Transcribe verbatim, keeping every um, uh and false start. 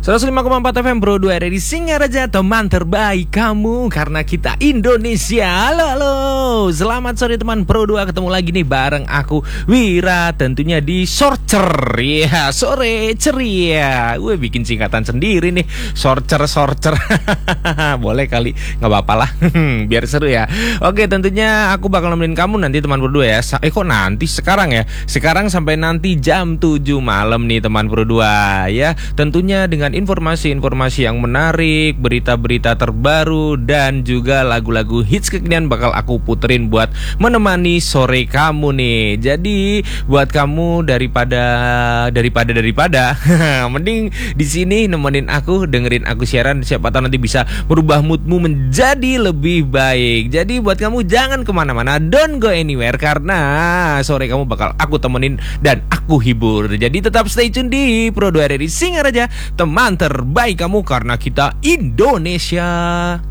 seratus lima koma empat F M Pro dua ada di Singaraja, teman terbaik kamu karena kita Indonesia. Halo, halo. Selamat sore teman Pro dua, ketemu lagi nih bareng aku Wira, tentunya di Sorcer. Ya, sore ceria. Gue bikin singkatan sendiri nih, Sorcer Sorcer. Boleh kali, nggak apa-apa lah. Biar seru ya. Oke, tentunya aku bakal nemenin kamu nanti teman Pro dua ya. Eh kok nanti sekarang ya? Sekarang sampai nanti jam tujuh malam nih teman Pro dua ya. Tentunya dengan informasi-informasi yang menarik, berita-berita terbaru, dan juga lagu-lagu hits kekinian bakal aku puterin buat menemani sore kamu nih. Jadi buat kamu daripada daripada daripada mending di sini nemenin aku, dengerin aku siaran, siapa tahu nanti bisa merubah moodmu menjadi lebih baik. Jadi buat kamu jangan kemana-mana, don't go anywhere, karena sore kamu bakal aku temenin dan aku hibur. Jadi tetap stay tune di Pro dua dari Singaraja, teman terbaik kamu karena kita Indonesia.